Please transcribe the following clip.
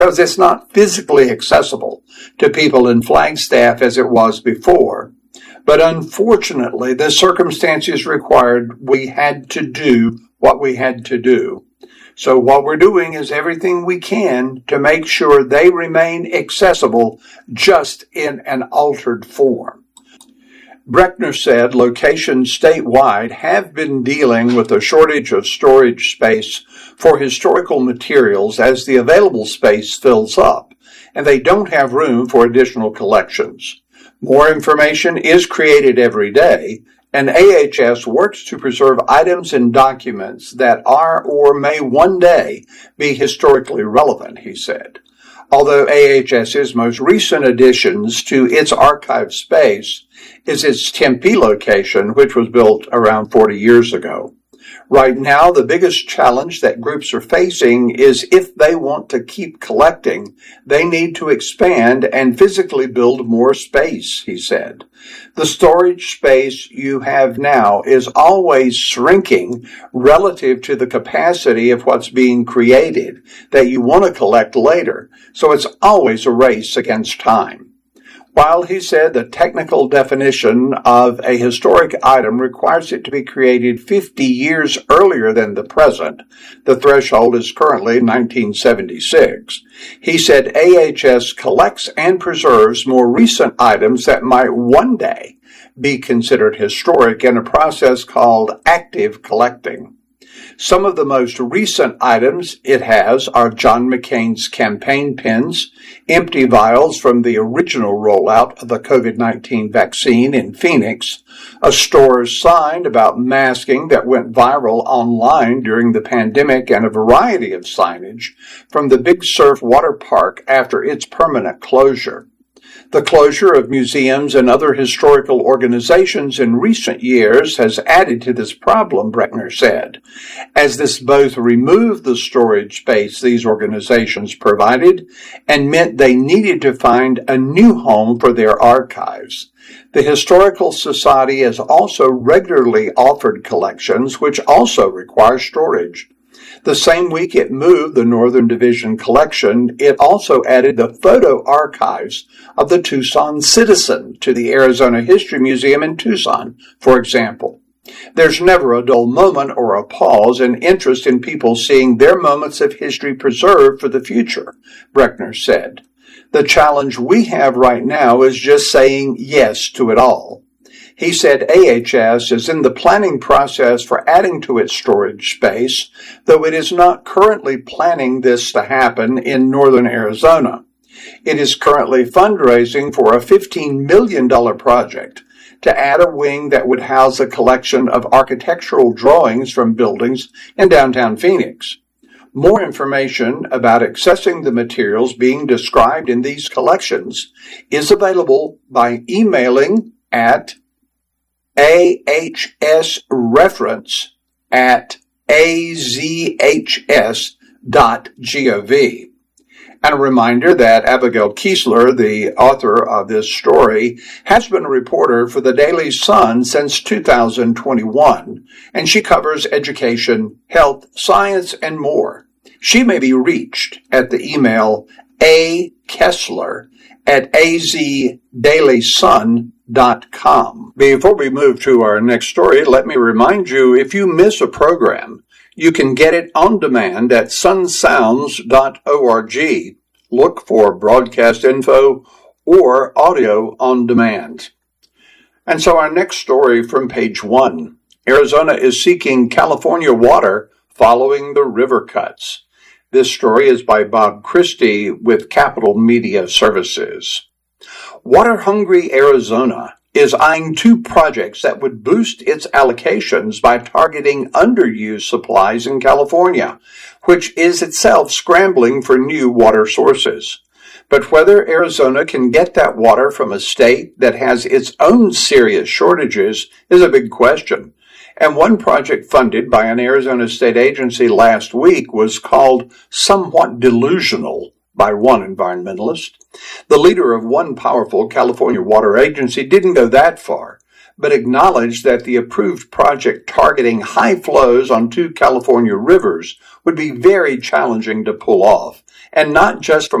because it's not physically accessible to people in Flagstaff as it was before. But unfortunately, the circumstances required we had to do what we had to do. So what we're doing is everything we can to make sure they remain accessible, just in an altered form. Brechner said locations statewide have been dealing with a shortage of storage space for historical materials as the available space fills up, and they don't have room for additional collections. More information is created every day, and AHS works to preserve items and documents that are or may one day be historically relevant, he said. Although AHS's most recent additions to its archive space is its Tempe location, which was built around 40 years ago. Right now, the biggest challenge that groups are facing is if they want to keep collecting, they need to expand and physically build more space, he said. The storage space you have now is always shrinking relative to the capacity of what's being created that you want to collect later, so it's always a race against time. While he said the technical definition of a historic item requires it to be created 50 years earlier than the present, the threshold is currently 1976, he said AHS collects and preserves more recent items that might one day be considered historic in a process called active collecting. Some of the most recent items it has are John McCain's campaign pins, empty vials from the original rollout of the COVID-19 vaccine in Phoenix, a store's sign about masking that went viral online during the pandemic, and a variety of signage from the Big Surf water park after its permanent closure. The closure of museums and other historical organizations in recent years has added to this problem, Brechner said, as this both removed the storage space these organizations provided and meant they needed to find a new home for their archives. The Historical Society has also regularly offered collections which also require storage. The same week it moved the Northern Division collection, it also added the photo archives of the Tucson Citizen to the Arizona History Museum in Tucson, for example. There's never a dull moment or a pause in interest in people seeing their moments of history preserved for the future, Brechner said. The challenge we have right now is just saying yes to it all. He said AHS is in the planning process for adding to its storage space, though it is not currently planning this to happen in northern Arizona. It is currently fundraising for a $15 million project to add a wing that would house a collection of architectural drawings from buildings in downtown Phoenix. More information about accessing the materials being described in these collections is available by emailing at ahsreference@azhs.gov. And a reminder that Abigail Kiesler, the author of this story, has been a reporter for the Daily Sun since 2021, and she covers education, health, science, and more. She may be reached at the email akessler@azdailysun.com. Before we move to our next story, let me remind you, if you miss a program, you can get it on demand at sunsounds.org. Look for broadcast info or audio on demand. And so our next story from page 1. Arizona is seeking California water following the river cuts. This story is by Bob Christie with Capital Media Services. Water-hungry Arizona is eyeing 2 projects that would boost its allocations by targeting underused supplies in California, which is itself scrambling for new water sources. But whether Arizona can get that water from a state that has its own serious shortages is a big question. And one project funded by an Arizona state agency last week was called Somewhat Delusional by one environmentalist. The leader of one powerful California water agency didn't go that far, but acknowledged that the approved project targeting high flows on 2 California rivers would be very challenging to pull off, and not just from